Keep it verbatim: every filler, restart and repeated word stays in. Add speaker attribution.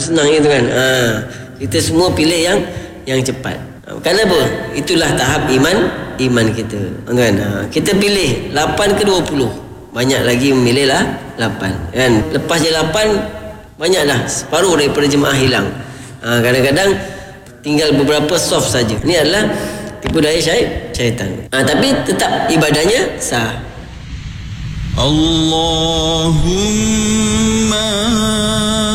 Speaker 1: senang gitu kan. Ha, kita semua pilih yang yang cepat. Ha, kenapa? Itulah tahap iman iman kita. Kan? Ha, kita pilih lapan ke dua puluh. Banyak lagi memilih lah lapan. Kan? Lepas je lapan, banyaklah separuh daripada jemaah hilang. Ha, kadang-kadang tinggal beberapa soft saja. Ini adalah tipu daya syaitan. Ha, tapi tetap ibadahnya sah.
Speaker 2: Allahumma